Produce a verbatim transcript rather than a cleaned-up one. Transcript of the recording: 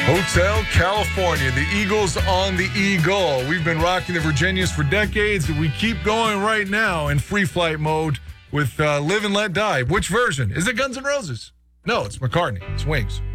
Hotel California, the Eagles on the Eagle. We've been rocking the Virginias for decades, and we keep going right now in free flight mode with uh, Live and Let Die. Which version? Is it Guns N' Roses? No, it's McCartney. It's Wings.